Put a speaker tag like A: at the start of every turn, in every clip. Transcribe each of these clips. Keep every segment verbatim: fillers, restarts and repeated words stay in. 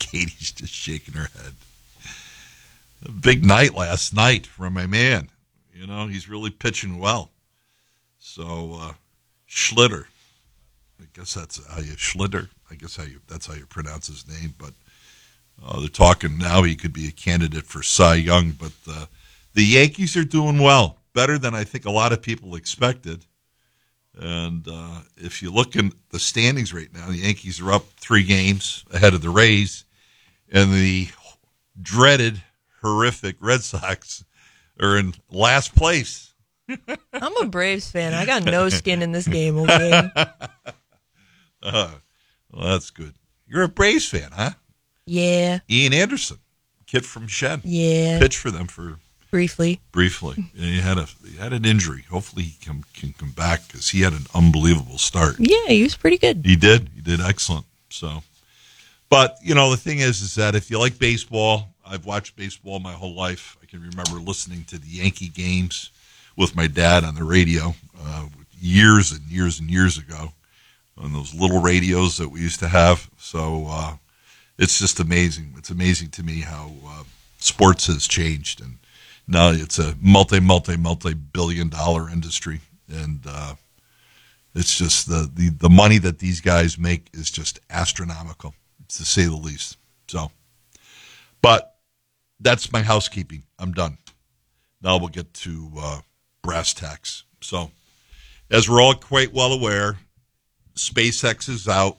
A: Katie's just shaking her head. A big night last night from my man. You know, he's really pitching well. So, uh, Schlitter, I guess that's how you, Schlitter, I guess how you, that's how you pronounce his name. But uh, they're talking now he could be a candidate for Cy Young. But uh, the Yankees are doing well, better than I think a lot of people expected. And uh, if you look in the standings right now, the Yankees are up three games ahead of the Rays. And the dreaded, horrific Red Sox are in last place.
B: I'm a Braves fan. I got no skin in this game, okay?
A: uh, well, that's good. You're a Braves fan, huh?
B: Yeah.
A: Ian Anderson, kid from Shen.
B: Yeah.
A: Pitched for them for...
B: Briefly.
A: Briefly. And he had a he had an injury. Hopefully he can, can come back because he had an unbelievable start.
B: Yeah, he was pretty good.
A: He did. He did excellent. So, but, you know, the thing is, is that if you like baseball, I've watched baseball my whole life. I can remember listening to the Yankee games with my dad on the radio uh, years and years and years ago on those little radios that we used to have. So uh, it's just amazing. It's amazing to me how uh, sports has changed, and now it's a multi, multi, multi-billion dollar industry, and uh, it's just the, the, the money that these guys make is just astronomical, to say the least. So, but that's my housekeeping. I'm done. Now we'll get to uh, brass tacks. So, as we're all quite well aware, SpaceX is out.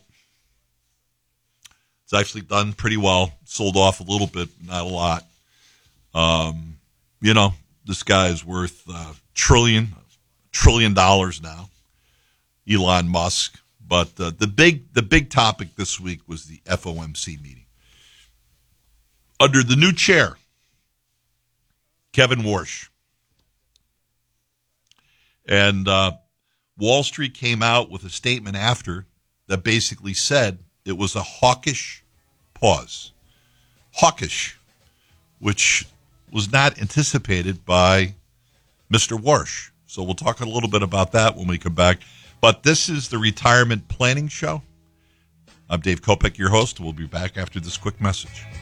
A: It's actually done pretty well. Sold off a little bit, not a lot. Um, you know, this guy is worth uh, trillion, trillion dollars now, Elon Musk. But uh, the big, the big topic this week was the F O M C meeting under the new chair, Kevin Warsh, and uh, Wall Street came out with a statement after that basically said it was a hawkish pause, hawkish, which was not anticipated by Mister Warsh. So we'll talk a little bit about that when we come back. But this is the Retirement Planning Show. I'm Dave Kopech, your host. We'll be back after this quick message.